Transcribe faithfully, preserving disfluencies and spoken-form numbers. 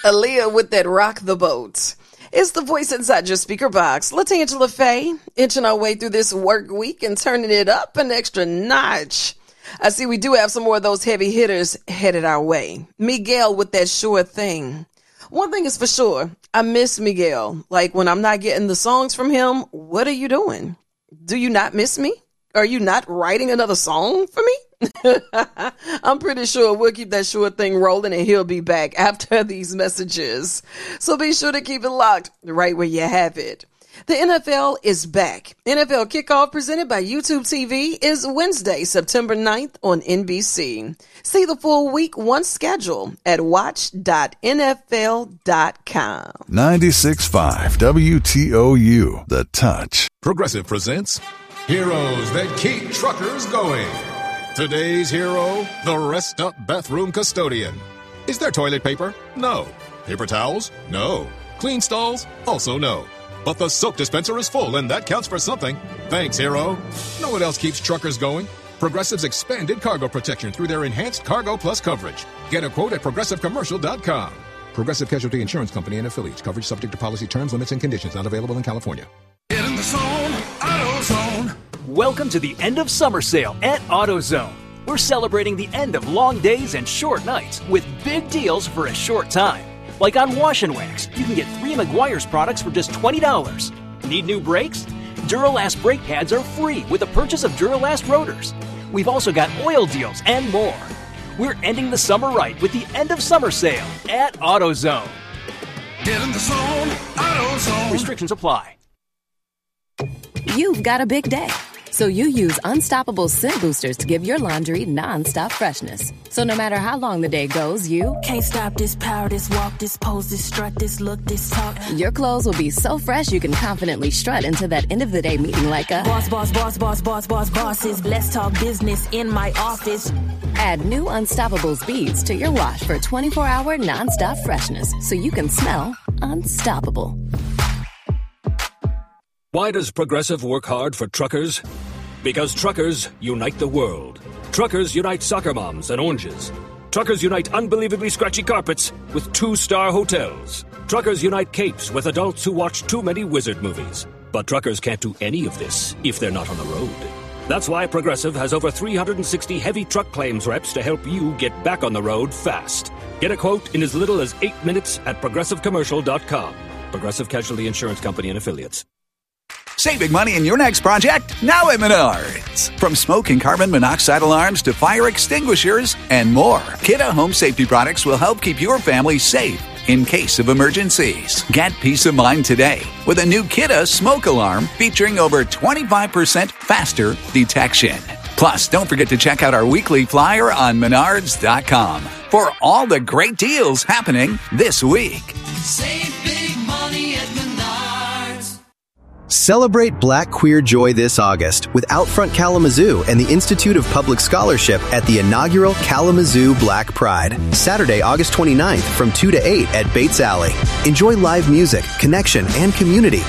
Aaliyah with that Rock the Boat. It's the voice inside your speaker box. LaTangela Faye, inching our way through this work week and turning it up an extra notch. I see we do have some more of those heavy hitters headed our way. Miguel with that Sure Thing. One thing is for sure, I miss Miguel. Like when I'm not getting the songs from him, what are you doing? Do you not miss me? Are you not writing another song for me? I'm pretty sure we'll keep that Sure Thing rolling and he'll be back after these messages. So be sure to keep it locked right where you have it. The N F L is back. N F L Kickoff presented by YouTube T V is Wednesday, September ninth on N B C. See the full week one schedule at watch dot N F L dot com. ninety-six point five W T O U, The Touch. Progressive presents Heroes That Keep Truckers Going. Today's hero, the rest up bathroom custodian. Is there toilet paper? No. Paper towels? No. Clean stalls? Also no. But the soap dispenser is full, and that counts for something. Thanks, hero. Know what else keeps truckers going? Progressive's expanded cargo protection through their enhanced Cargo Plus coverage. Get a quote at progressive commercial dot com. Progressive Casualty Insurance Company and affiliates. Coverage subject to policy terms, limits, and conditions. Not available in California. Get in the zone, AutoZone. Welcome to the end of summer sale at AutoZone. We're celebrating the end of long days and short nights with big deals for a short time. Like on Wash and Wax, you can get three Meguiar's products for just twenty dollars. Need new brakes? Duralast brake pads are free with the purchase of Duralast rotors. We've also got oil deals and more. We're ending the summer right with the end of summer sale at AutoZone. Get in the zone, AutoZone. Restrictions apply. You've got a big day, so you use Unstoppable Scent Boosters to give your laundry non-stop freshness. So no matter how long the day goes, you can't stop this power, this walk, this pose, this strut, this look, this talk. Your clothes will be so fresh you can confidently strut into that end of the day meeting like a boss, boss, boss, boss, boss, boss, bosses. Let's talk business in my office. Add new Unstoppables beads to your wash for twenty-four hour non-stop freshness so you can smell unstoppable. Why does Progressive work hard for truckers? Because truckers unite the world. Truckers unite soccer moms and oranges. Truckers unite unbelievably scratchy carpets with two-star hotels. Truckers unite capes with adults who watch too many wizard movies. But truckers can't do any of this if they're not on the road. That's why Progressive has over three hundred sixty heavy truck claims reps to help you get back on the road fast. Get a quote in as little as eight minutes at progressive commercial dot com. Progressive Casualty Insurance Company and Affiliates. Save big money in your next project now at Menards. From smoke and carbon monoxide alarms to fire extinguishers and more, Kidde Home Safety products will help keep your family safe in case of emergencies. Get peace of mind today with a new Kidde smoke alarm featuring over twenty-five percent faster detection. Plus, don't forget to check out our weekly flyer on menards dot com for all the great deals happening this week. Save big money at Menards. Celebrate Black Queer Joy this August with Outfront Kalamazoo and the Institute of Public Scholarship at the inaugural Kalamazoo Black Pride, Saturday, August twenty-ninth from two to eight at Bates Alley. Enjoy live music, connection, and community